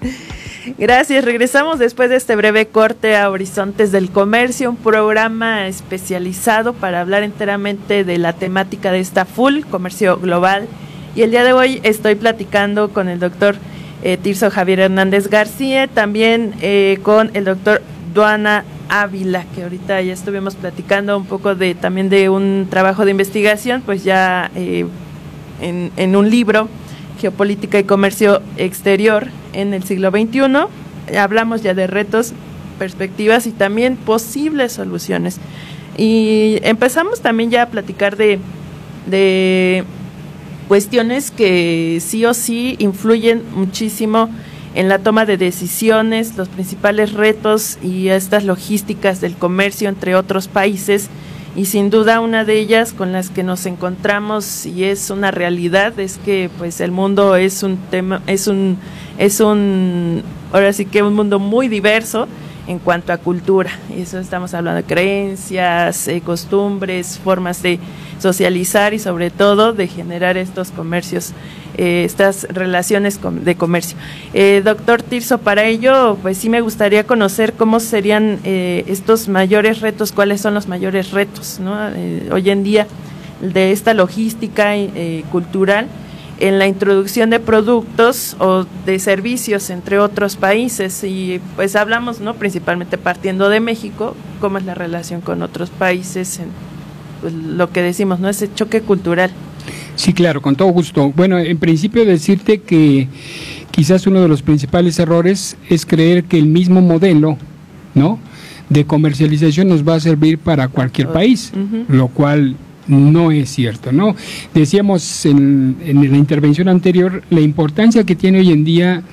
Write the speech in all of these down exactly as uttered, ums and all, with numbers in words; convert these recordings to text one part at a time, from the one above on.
Gracias, regresamos después de este breve corte a Horizontes del Comercio, un programa especializado para hablar enteramente de la temática de esta Full, comercio global. Y el día de hoy estoy platicando con el doctor eh, Tirso Javier Hernández García, también eh, con el doctor Duana Ávila, que ahorita ya estuvimos platicando un poco de también de un trabajo de investigación, pues ya eh, en, en un libro, Geopolítica y Comercio Exterior en el siglo veintiuno. Hablamos ya de retos, perspectivas y también posibles soluciones. Y empezamos también ya a platicar de, de cuestiones que sí o sí influyen muchísimo en la toma de decisiones, los principales retos y estas logísticas del comercio entre otros países. Y sin duda una de ellas con las que nos encontramos y es una realidad es que pues el mundo es un tema, es un, es un, ahora sí que un mundo muy diverso en cuanto a cultura. Y eso estamos hablando de creencias, eh, costumbres, formas de socializar y sobre todo de generar estos comercios, eh, estas relaciones com- de comercio. Eh, doctor Tirso, para ello, pues sí me gustaría conocer cómo serían eh, estos mayores retos, cuáles son los mayores retos, ¿no? Eh, hoy en día de esta logística eh, cultural en la introducción de productos o de servicios entre otros países y pues hablamos, ¿no? Principalmente partiendo de México, cómo es la relación con otros países en pues, lo que decimos, ¿no? Ese choque cultural. Sí, claro, con todo gusto. Bueno, en principio decirte que quizás uno de los principales errores es creer que el mismo modelo, ¿no?, de comercialización nos va a servir para cualquier país, uh-huh. Lo cual no es cierto, ¿no? Decíamos en, en la intervención anterior la importancia que tiene hoy en día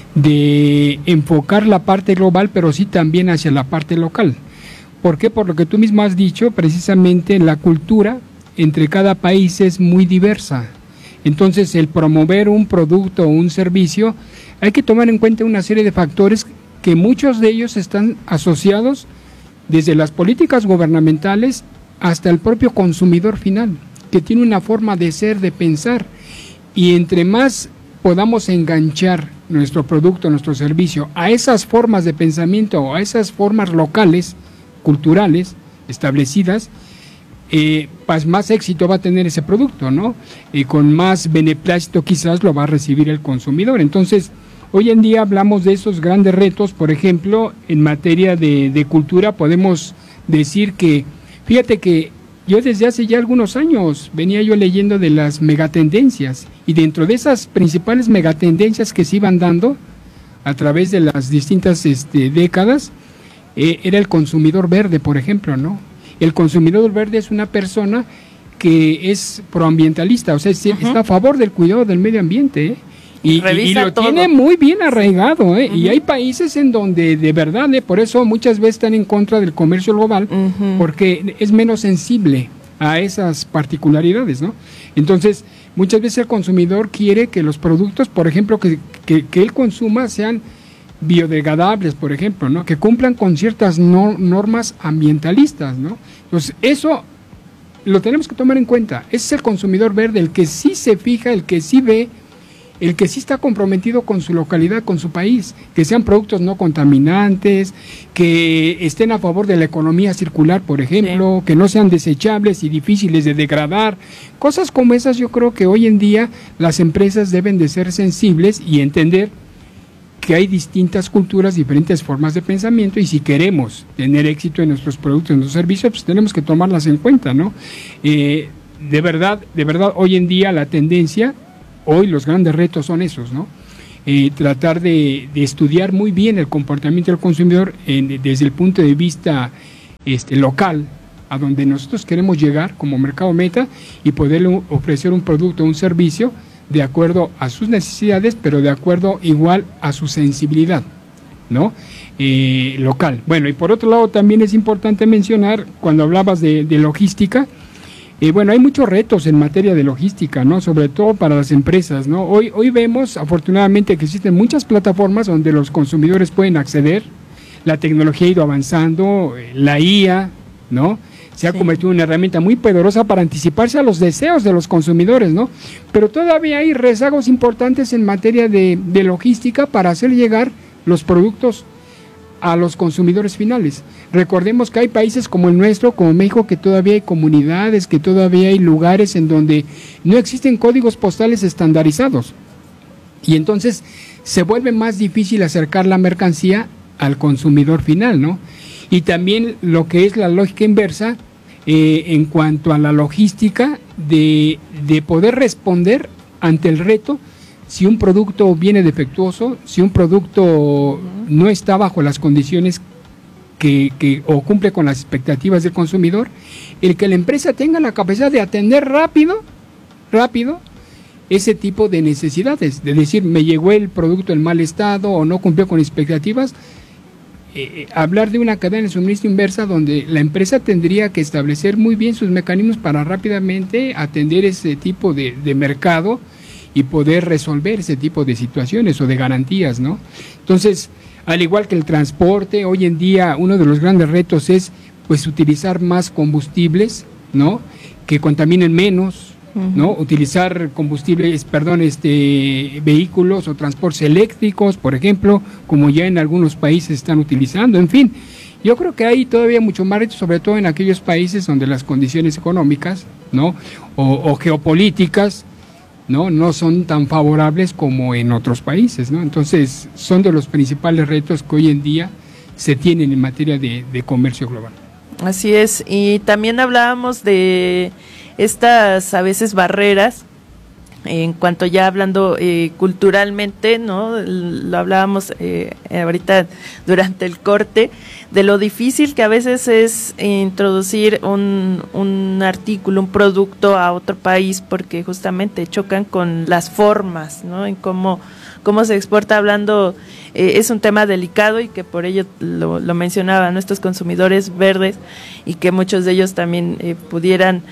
de enfocar la parte global, pero sí también hacia la parte local. ¿Por qué? Por lo que tú mismo has dicho, precisamente la cultura entre cada país es muy diversa. Entonces, el promover un producto o un servicio, hay que tomar en cuenta una serie de factores que muchos de ellos están asociados desde las políticas gubernamentales hasta el propio consumidor final, que tiene una forma de ser, de pensar, y entre más podamos enganchar nuestro producto, nuestro servicio a esas formas de pensamiento o a esas formas locales, culturales, establecidas, eh, pues más éxito va a tener ese producto, ¿no? Y con más beneplácito quizás lo va a recibir el consumidor. Entonces, hoy en día hablamos de esos grandes retos. Por ejemplo, en materia de, de cultura podemos decir que, fíjate que yo desde hace ya algunos años venía yo leyendo de las megatendencias, y dentro de esas principales megatendencias que se iban dando a través de las distintas este, décadas, eh, era el consumidor verde, por ejemplo, ¿no? El consumidor verde es una persona que es proambientalista, o sea, uh-huh. está a favor del cuidado del medio ambiente, ¿eh? Y, y, y lo todo. Tiene muy bien arraigado, ¿eh? Uh-huh. Y hay países en donde de verdad, ¿eh? Por eso muchas veces están en contra del comercio global, uh-huh. porque es menos sensible a esas particularidades, ¿no? Entonces, muchas veces el consumidor quiere que los productos, por ejemplo, que, que, que él consuma sean biodegradables, por ejemplo, ¿no? Que cumplan con ciertas no, normas ambientalistas, ¿no? Entonces, eso lo tenemos que tomar en cuenta. Ese es el consumidor verde, el que sí se fija, el que sí ve, el que sí está comprometido con su localidad, con su país, que sean productos no contaminantes, que estén a favor de la economía circular, por ejemplo, sí. que no sean desechables y difíciles de degradar. Cosas como esas yo creo que hoy en día las empresas deben de ser sensibles y entender que hay distintas culturas, diferentes formas de pensamiento, y si queremos tener éxito en nuestros productos, en nuestros servicios, pues tenemos que tomarlas en cuenta, ¿no? Eh, de verdad, de verdad, hoy en día la tendencia, hoy los grandes retos son esos, ¿no? Eh, tratar de, de estudiar muy bien el comportamiento del consumidor en, desde el punto de vista este, local, a donde nosotros queremos llegar como mercado meta y poderle ofrecer un producto o un servicio de acuerdo a sus necesidades, pero de acuerdo igual a su sensibilidad, ¿no? Eh, local. Bueno, y por otro lado también es importante mencionar, cuando hablabas de, de logística, eh, bueno, hay muchos retos en materia de logística, ¿no? Sobre todo para las empresas, ¿no? Hoy, hoy vemos, afortunadamente, que existen muchas plataformas donde los consumidores pueden acceder, la tecnología ha ido avanzando, la I A, ¿no? se ha convertido en una herramienta muy poderosa para anticiparse a los deseos de los consumidores, ¿no? Pero todavía hay rezagos importantes en materia de, de logística para hacer llegar los productos a los consumidores finales. Recordemos que hay países como el nuestro, como México, que todavía hay comunidades, que todavía hay lugares en donde no existen códigos postales estandarizados. Y entonces se vuelve más difícil acercar la mercancía al consumidor final, ¿no? Y también lo que es la lógica inversa, eh, en cuanto a la logística de, de poder responder ante el reto si un producto viene defectuoso, si un producto no está bajo las condiciones que, que o cumple con las expectativas del consumidor, el que la empresa tenga la capacidad de atender rápido, rápido, ese tipo de necesidades, de decir, me llegó el producto en mal estado o no cumplió con expectativas. Eh, hablar de una cadena de suministro inversa donde la empresa tendría que establecer muy bien sus mecanismos para rápidamente atender ese tipo de, de mercado y poder resolver ese tipo de situaciones o de garantías, ¿no? Entonces, al igual que el transporte, hoy en día uno de los grandes retos es pues utilizar más combustibles, ¿no? Que contaminen menos, ¿no? Utilizar combustibles, perdón, este vehículos o transportes eléctricos, por ejemplo, como ya en algunos países están utilizando, en fin. Yo creo que hay todavía mucho más retos, sobre todo en aquellos países donde las condiciones económicas, ¿no? O, o geopolíticas, ¿no? No son tan favorables como en otros países, ¿no? Entonces, son de los principales retos que hoy en día se tienen en materia de, de comercio global. Así es, y también hablábamos de estas a veces barreras, en cuanto ya hablando eh, culturalmente, ¿no? Lo hablábamos eh, ahorita durante el corte, de lo difícil que a veces es introducir un, un artículo, un producto a otro país, porque justamente chocan con las formas, ¿no? En cómo, cómo se exporta, hablando, eh, es un tema delicado y que por ello lo, lo mencionaban nuestros consumidores verdes y que muchos de ellos también eh, pudieran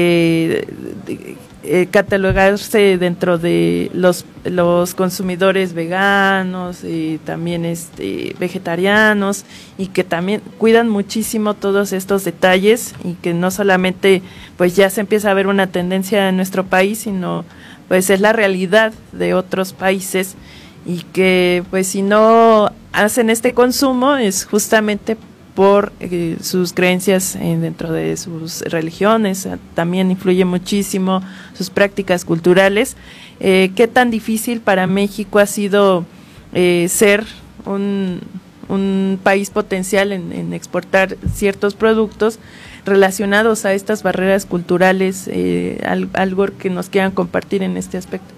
eh, de, Eh, catalogarse dentro de los los consumidores veganos y también este vegetarianos, y que también cuidan muchísimo todos estos detalles, y que no solamente pues ya se empieza a ver una tendencia en nuestro país, sino pues es la realidad de otros países, y que pues si no hacen este consumo es justamente por eh, sus creencias eh, dentro de sus religiones, también influye muchísimo sus prácticas culturales. Eh, ¿Qué tan difícil para México ha sido eh, ser un, un país potencial en, en exportar ciertos productos relacionados a estas barreras culturales? Eh, algo que nos quieran compartir en este aspecto.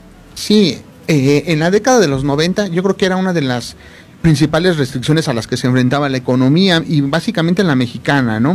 Sí, eh, en la década de los noventa yo creo que era una de las principales restricciones a las que se enfrentaba la economía, y básicamente la mexicana, ¿no?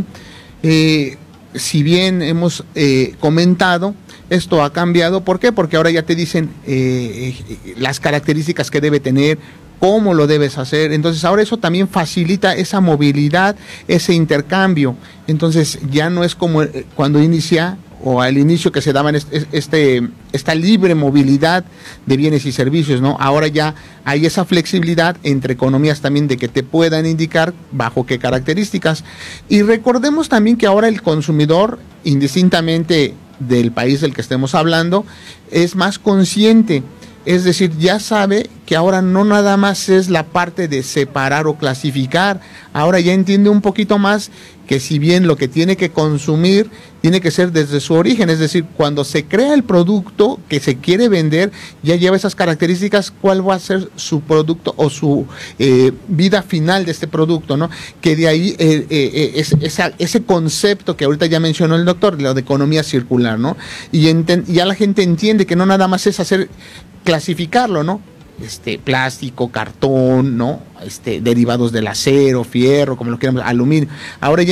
Eh, si bien hemos eh, comentado, esto ha cambiado. ¿Por qué? Porque ahora ya te dicen eh, las características que debe tener, cómo lo debes hacer. Entonces ahora eso también facilita esa movilidad, ese intercambio. Entonces ya no es como cuando inicia o al inicio que se daban este, este esta libre movilidad de bienes y servicios, ¿no? Ahora ya hay esa flexibilidad entre economías también, de que te puedan indicar bajo qué características. Y recordemos también que ahora el consumidor, indistintamente del país del que estemos hablando, es más consciente. Es decir, ya sabe que ahora no nada más es la parte de separar o clasificar, ahora ya entiende un poquito más que si bien lo que tiene que consumir tiene que ser desde su origen, es decir, cuando se crea el producto que se quiere vender, ya lleva esas características, cuál va a ser su producto o su eh, vida final de este producto, ¿no? Que de ahí eh, eh, es, esa, ese concepto que ahorita ya mencionó el doctor, lo de economía circular, ¿no? Y enten, ya la gente entiende que no nada más es hacer, clasificarlo, ¿no? Este, plástico, cartón, ¿no? Este, derivados del acero, fierro, como lo quieran, aluminio. Ahora ya